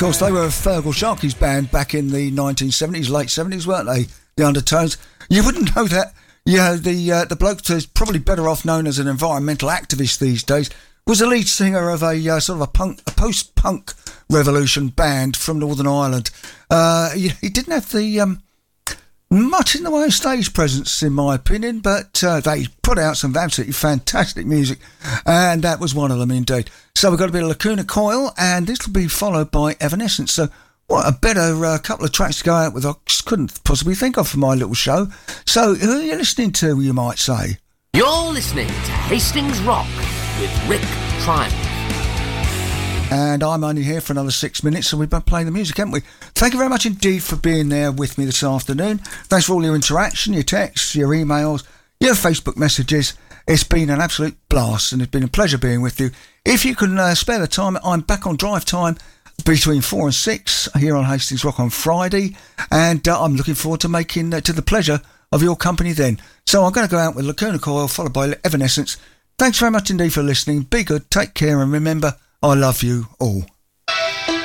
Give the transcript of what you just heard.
course, they were Feargal Sharkey's band back in the 1970s, late 70s, weren't they? The Undertones. You wouldn't know that. Yeah, the bloke who's probably better off known as an environmental activist these days was the lead singer of a sort of a post-punk revolution band from Northern Ireland. He didn't have the much in the way of stage presence, in my opinion, but they put out some absolutely fantastic music, and that was one of them indeed. So we've got a bit of Lacuna Coil, and this will be followed by Evanescence. So what a better couple of tracks to go out with I couldn't possibly think of for my little show. So who are you listening to, you might say? You're listening to Hastings Rock with Rick Triumph. And I'm only here for another 6 minutes, so we've been playing the music, haven't we? Thank you very much indeed for being there with me this afternoon. Thanks for all your interaction, your texts, your emails, your Facebook messages. It's been an absolute blast, and it's been a pleasure being with you. If you can spare the time, I'm back on drive time between 4 and 6 here on Hastings Rock on Friday, and I'm looking forward to making to the pleasure of your company then. So I'm going to go out with Lacuna Coil, followed by Evanescence. Thanks very much indeed for listening. Be good, take care, and remember, I love you all.